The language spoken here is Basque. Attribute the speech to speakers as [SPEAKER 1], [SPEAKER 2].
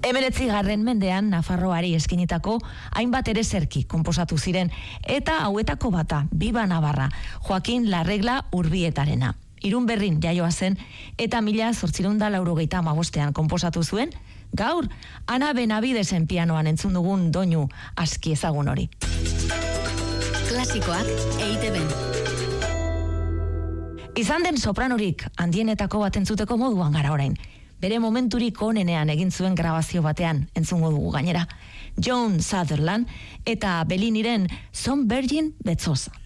[SPEAKER 1] 19. mendean Nafarroari eskinitako hainbat ere zerki konposatu ziren, eta hauetako bata, Biba Navarra, Joaquin Larregla Urbietarena. Irunberrin jaioa zen, eta 1895 konposatu zuen, gaur, Ana Benabidesen pianoan entzun dugun doinu aski ezagun hori.
[SPEAKER 2] Klasikoak EITB-n.
[SPEAKER 1] Izan den sopranorik handienetako bat entzuteko moduan gara orain. Bere momenturik onenean egin zuen grabazio batean entzungo dugu gainera. Joan Sutherland eta Belliniren Some Virgin Bezzosa.